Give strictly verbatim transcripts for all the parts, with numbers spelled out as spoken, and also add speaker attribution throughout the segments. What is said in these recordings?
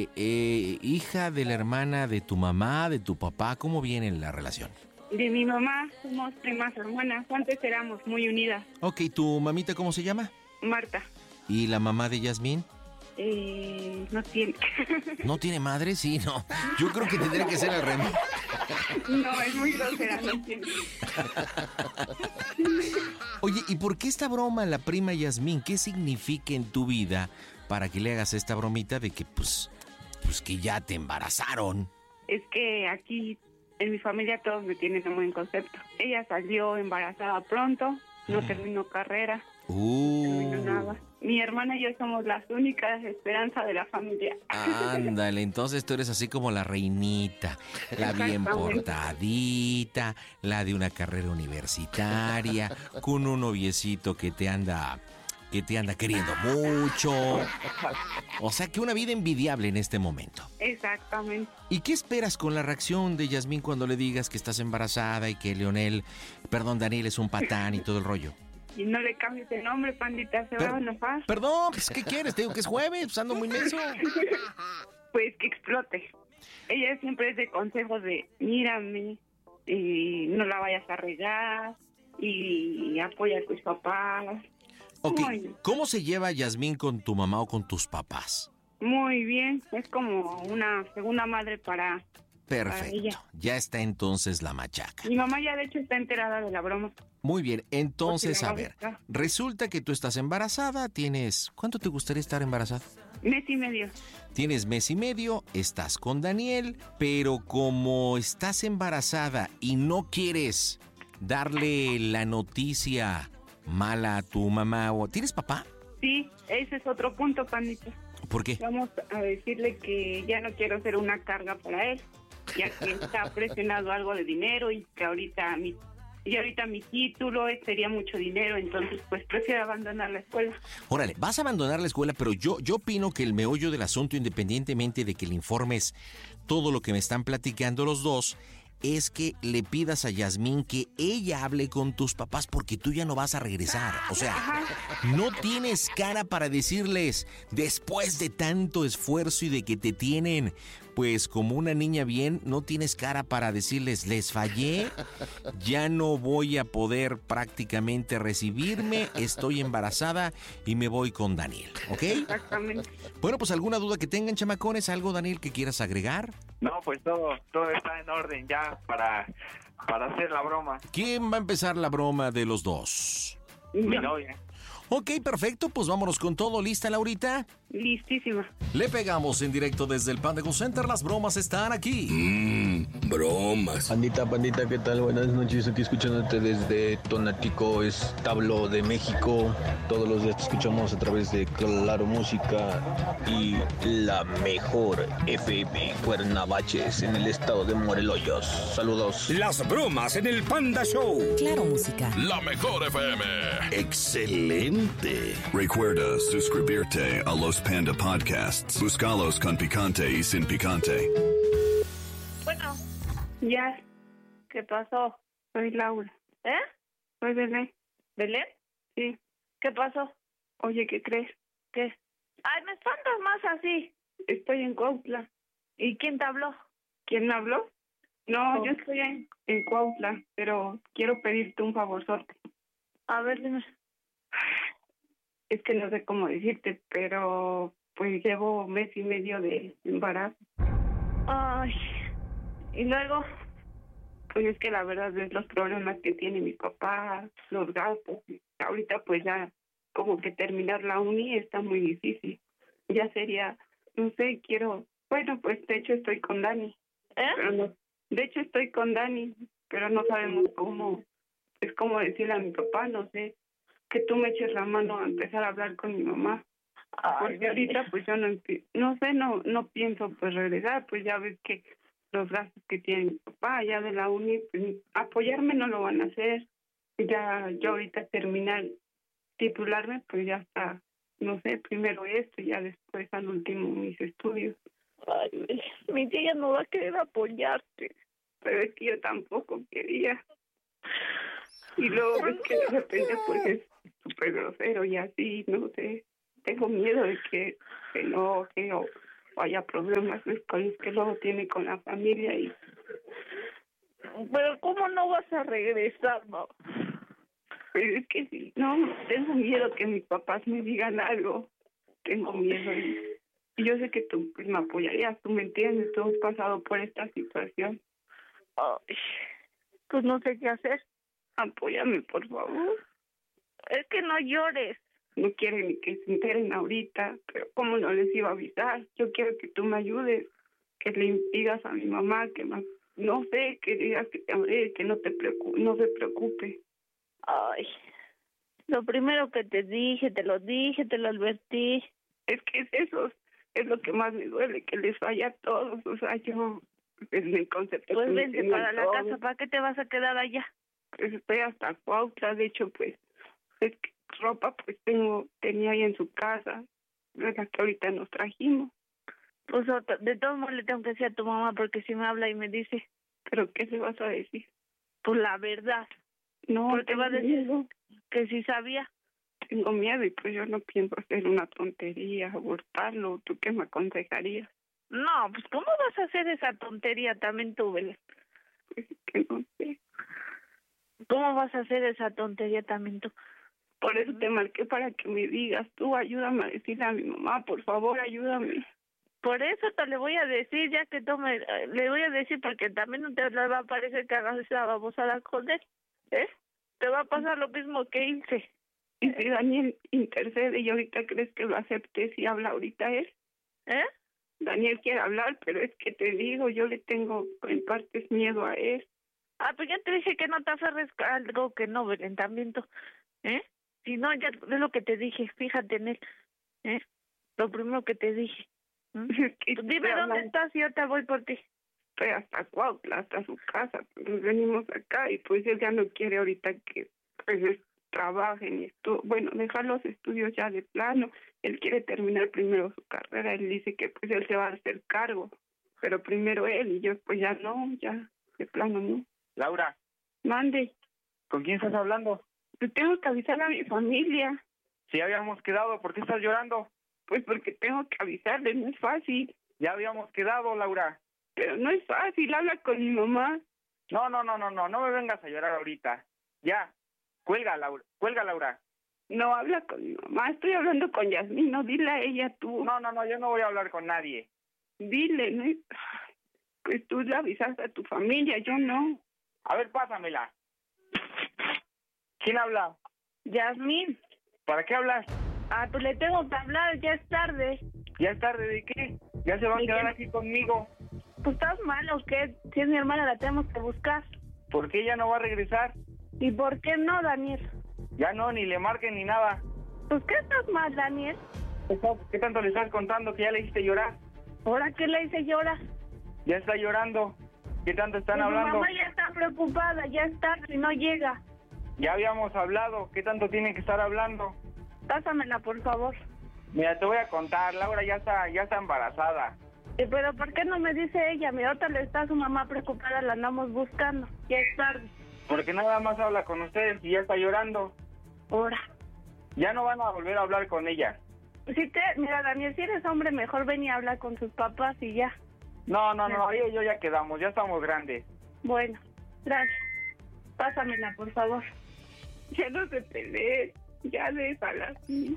Speaker 1: Oye, eh, hija de la hermana de tu mamá, de tu papá, ¿cómo viene la relación?
Speaker 2: De mi mamá, somos primas hermanas. Antes éramos muy unidas.
Speaker 1: Ok, ¿tu mamita cómo se llama?
Speaker 2: Marta.
Speaker 1: ¿Y la mamá de Yasmín?
Speaker 2: Eh, no tiene.
Speaker 1: ¿No tiene madre? Sí, no. Yo creo que tendría que ser al revés.
Speaker 2: No, es muy grosera, no tiene.
Speaker 1: Oye, ¿y por qué esta broma, la prima Yasmín? ¿Qué significa en tu vida para que le hagas esta bromita de que, pues, pues que ya te embarazaron?
Speaker 2: Es que aquí, en mi familia, todos me tienen un buen concepto. Ella salió embarazada pronto, no
Speaker 1: Mm.
Speaker 2: terminó carrera,
Speaker 1: Uh.
Speaker 2: no terminó nada. Mi hermana y yo somos las únicas esperanzas de la familia.
Speaker 1: Ándale, entonces tú eres así como la reinita, la bien portadita, la de una carrera universitaria, con un noviecito que te anda, que te anda queriendo mucho. O sea que una vida envidiable en este momento.
Speaker 2: Exactamente.
Speaker 1: ¿Y qué esperas con la reacción de Yasmín cuando le digas que estás embarazada y que Leonel, perdón, Daniel es un patán y todo el rollo?
Speaker 2: Y no le cambies el nombre, pandita, se
Speaker 1: Per-
Speaker 2: va a enojar.
Speaker 1: Perdón, pues ¿qué quieres? Te digo que es jueves, pues ando muy menso.
Speaker 2: Pues que explote. Ella siempre es de consejos de, mírame, y no la vayas a regar, y apoya a tus papás.
Speaker 1: Ok,
Speaker 2: Muy,
Speaker 1: ¿cómo se lleva Yasmín con tu mamá o con tus papás?
Speaker 2: muy bien, es como una segunda madre para, para
Speaker 1: Perfecto,
Speaker 2: ella.
Speaker 1: ya está entonces la machaca.
Speaker 2: Mi mamá ya de hecho está enterada de la broma.
Speaker 1: Muy bien, entonces
Speaker 2: Porque la
Speaker 1: a
Speaker 2: va a
Speaker 1: ver,
Speaker 2: buscar.
Speaker 1: resulta que tú estás embarazada, tienes... ¿Cuánto te gustaría estar embarazada?
Speaker 2: Mes y medio.
Speaker 1: Tienes mes y medio, estás con Daniel, pero como estás embarazada y no quieres darle la noticia mala a tu mamá o... ¿Tienes papá?
Speaker 2: Sí, ese es otro punto, pandita.
Speaker 1: ¿Por qué?
Speaker 2: Vamos a decirle que ya no quiero ser una carga para él, ya que está presionado algo de dinero y que ahorita mi y ahorita mi título eh, sería mucho dinero, entonces pues prefiero abandonar la escuela.
Speaker 1: Órale, vas a abandonar la escuela, pero yo, yo opino que el meollo del asunto, independientemente de que le informes todo lo que me están platicando los dos, es que le pidas a Yasmín que ella hable con tus papás porque tú ya no vas a regresar. O sea, no tienes cara para decirles, después de tanto esfuerzo y de que te tienen, pues como una niña bien, no tienes cara para decirles, les fallé, ya no voy a poder prácticamente recibirme, estoy embarazada y me voy con Daniel, ¿ok?
Speaker 2: Exactamente.
Speaker 1: Bueno, pues alguna duda que tengan, chamacones, algo, Daniel, que quieras agregar.
Speaker 3: No, pues todo, todo está en orden ya para, para hacer la broma.
Speaker 1: ¿Quién va a empezar la broma de los dos?
Speaker 3: Mi novia.
Speaker 1: Ok, perfecto, pues vámonos con todo. ¿Lista, Laurita?
Speaker 2: Listísima.
Speaker 1: Le pegamos en directo desde el Panda Go Center. Las bromas están aquí.
Speaker 4: Mmm, bromas.
Speaker 5: Pandita, pandita, ¿qué tal? Buenas noches, aquí escuchándote desde Tonatico, Establo de México. Todos los días te escuchamos a través de Claro Música y la mejor F M Cuernavaches en el estado de Morelos. Saludos.
Speaker 4: Las bromas en el Panda Show.
Speaker 6: Claro Música.
Speaker 7: La mejor F M.
Speaker 4: Excelente.
Speaker 7: Recuerda suscribirte a los Panda Podcasts. Búscalos con picante y sin picante.
Speaker 2: Bueno. Ya. ¿Qué pasó? Soy Laura. ¿Eh? Soy Belén. ¿Belén? Sí. ¿Qué pasó? Oye, ¿qué crees? ¿Qué? Ay, me espantas más así. Estoy en Cuautla. ¿Y quién te habló? ¿Quién me habló? No, oh. Yo estoy en, en Cuautla, pero quiero pedirte un favorzote. A ver, dime. Es que no sé cómo decirte, pero pues llevo mes y medio de embarazo. Ay, y luego, pues es que la verdad es los problemas que tiene mi papá, los gastos. Ahorita pues ya como que terminar la uni está muy difícil. Ya sería, no sé, quiero, bueno, pues de hecho estoy con Dani. ¿Eh? Pero no, de hecho estoy con Dani, pero no sabemos cómo, es como decirle a mi papá, no sé. Que tú me eches la mano a empezar a hablar con mi mamá. Ay, porque ahorita pues yo no no sé, no no pienso pues regresar, pues ya ves que los gastos que tiene mi papá ya de la uni, pues apoyarme no lo van a hacer. Ya yo ahorita terminar, titularme, pues ya está, no sé, primero esto y ya después al último mis estudios. Ay, mi tía no va a querer apoyarte, pero es que yo tampoco quería. Y luego ves que de repente pues es súper grosero y así, no sé, tengo miedo de que se enoje o haya problemas con los que luego tiene con la familia. Y
Speaker 6: Pero ¿cómo no vas a regresar, mamá?
Speaker 2: Pero es que sí, no, tengo miedo que mis papás me digan algo. Tengo miedo. Y, y yo sé que tú pues, me apoyarías, tú me entiendes, tú has pasado por esta situación.
Speaker 6: Ay, pues no sé qué hacer.
Speaker 2: Apóyame, por favor.
Speaker 6: Es que no llores.
Speaker 2: No quieren ni que se enteren ahorita, pero ¿cómo no les iba a avisar? Yo quiero que tú me ayudes, que le digas a mi mamá, que más, no sé, que digas que te amaré, que no te preocupe, no se preocupe.
Speaker 6: Ay, lo primero que te dije, te lo dije, te lo advertí.
Speaker 2: Es que es eso, es lo que más me duele, que les falla a todos. O sea, yo, en el concepto...
Speaker 6: Pues
Speaker 2: que
Speaker 6: vente
Speaker 2: tengo
Speaker 6: para la
Speaker 2: todo,
Speaker 6: casa, ¿para qué te vas a quedar allá?
Speaker 2: Pues estoy hasta Cuautla, de hecho, pues, es que ropa pues tengo, tenía ahí en su casa, la que ahorita nos trajimos.
Speaker 6: Pues de todos modos le tengo que decir a tu mamá, porque si me habla y me dice...
Speaker 2: ¿Pero qué se vas a decir?
Speaker 6: Pues la verdad.
Speaker 2: No,
Speaker 6: porque te va a decir
Speaker 2: miedo.
Speaker 6: que sí sabía.
Speaker 2: Tengo miedo y pues yo no pienso hacer una tontería, abortarlo. ¿Tú qué me aconsejarías?
Speaker 6: No, pues ¿cómo vas a hacer esa tontería también tú, Belén?
Speaker 2: Pues que no sé.
Speaker 6: ¿Cómo vas a hacer esa tontería también tú?
Speaker 2: Por eso te marqué, para que me digas. Tú ayúdame a decirle a mi mamá, por favor, ayúdame.
Speaker 6: Por eso te le voy a decir, ya que tome, le voy a decir, porque también no te le va a parecer que hagas esa babosada con él, ¿eh? Te va a pasar lo mismo que hice.
Speaker 2: Y si Daniel intercede y ahorita crees que lo acepte si habla ahorita él,
Speaker 6: ¿eh?
Speaker 2: Daniel quiere hablar, pero es que te digo, yo le tengo en partes miedo a él.
Speaker 6: Ah, pues ya te dije que no te aferres a algo que no, Belén, también tú, ¿eh? Si no, ya es lo que te dije, fíjate en él, ¿eh? Lo primero que te dije. ¿Mm? Pues dime dónde estás y yo te voy por ti.
Speaker 2: Estoy hasta Cuautla, hasta su casa, pues venimos acá y pues él ya no quiere ahorita que pues trabajen y esto, bueno, dejar los estudios ya de plano. Él quiere terminar primero su carrera, él dice que pues él se va a hacer cargo, pero primero él y yo pues ya no, ya de plano no.
Speaker 3: Laura,
Speaker 2: Mande.
Speaker 3: ¿con quién estás hablando?
Speaker 2: Pues tengo que avisar a mi familia.
Speaker 3: Si ya habíamos quedado, ¿por qué estás llorando?
Speaker 2: Pues porque tengo que avisarles, no es fácil.
Speaker 3: Ya habíamos quedado, Laura.
Speaker 2: Pero no es fácil, habla con mi mamá.
Speaker 3: No, no, no, no, no, no me vengas a llorar ahorita. Ya, cuelga, Laura, cuelga, Laura.
Speaker 2: No, habla con mi mamá, estoy hablando con Yasmín, no, dile a ella tú.
Speaker 3: No, no, no, yo no voy a hablar con nadie.
Speaker 2: Dile, ¿no? Pues tú le avisaste a tu familia, yo no.
Speaker 3: A ver, pásamela. ¿Quién habla?
Speaker 6: Yasmín.
Speaker 3: ¿Para qué hablas?
Speaker 6: Ah, pues le tengo que hablar, ya es tarde.
Speaker 3: ¿Ya es tarde de qué? ¿Ya se va a quedar aquí conmigo?
Speaker 6: Pues estás mal, ¿o qué? Si es mi hermana, la tenemos que buscar.
Speaker 3: ¿Por qué ella no va a regresar?
Speaker 6: ¿Y por qué no, Daniel?
Speaker 3: Ya no, ni le marquen ni nada.
Speaker 6: Pues ¿qué estás mal, Daniel?
Speaker 3: ¿Qué tanto le estás contando que ya le hiciste llorar?
Speaker 6: ¿Ahora qué le hice llorar?
Speaker 3: Ya está llorando. ¿Qué tanto están
Speaker 6: pues
Speaker 3: hablando?
Speaker 6: Mi mamá ya está preocupada, ya es tarde y no llega.
Speaker 3: Ya habíamos hablado. ¿Qué tanto tienen que estar hablando?
Speaker 6: Pásamela, por favor.
Speaker 3: Mira, te voy a contar. Laura ya está, ya está embarazada.
Speaker 6: ¿Y pero por qué no me dice ella? Mi otra le está su mamá preocupada, la andamos buscando. Ya es tarde.
Speaker 3: Porque nada más habla con ustedes y ya está llorando.
Speaker 6: Ahora.
Speaker 3: Ya no van a volver a hablar con ella.
Speaker 6: Si te, mira, Daniel, si eres hombre, mejor ven y habla con sus papás y ya.
Speaker 3: No, no, no, yo, yo ya quedamos, ya estamos grandes.
Speaker 6: Bueno, gracias. Pásamela, por favor.
Speaker 2: Ya no se peleen, ya déjala así.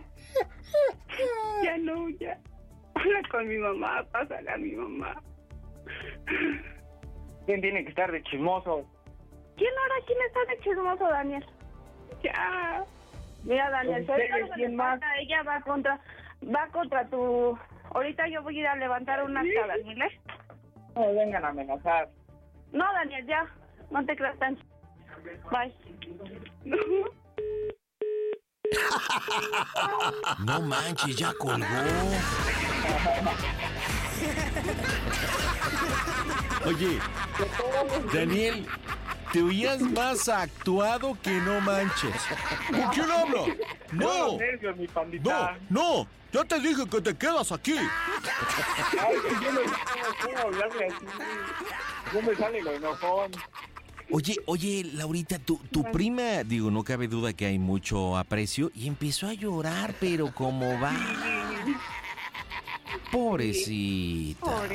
Speaker 2: Ya no, ya. Habla con mi mamá, pásala a mi mamá.
Speaker 3: ¿Quién tiene que estar de chismoso?
Speaker 6: ¿Quién ahora? ¿Quién está de chismoso, Daniel?
Speaker 2: Ya.
Speaker 6: Mira, Daniel,
Speaker 3: ¿Ustedes, quién más?
Speaker 6: Ella va contra, va contra tu... Ahorita yo voy a ir a levantar una acta, Daniel, ¿eh?
Speaker 3: No me vengan a amenazar.
Speaker 6: No, Daniel, ya. No te creas tan... Bye.
Speaker 2: No.
Speaker 1: No manches, ya colgó. Oye, Daniel, te oías más actuado que no manches. ¿Con quién hablo? No,
Speaker 3: nervios, mi pandita.
Speaker 1: no, no. Ya te dije que te quedas aquí.
Speaker 3: Ay, yo no sé cómo hablarle así. No me sale lo enojón.
Speaker 1: Oye, oye, Laurita, tu, tu prima, digo, no cabe duda que hay mucho aprecio, y empezó a llorar, pero ¿cómo va? Pobrecita.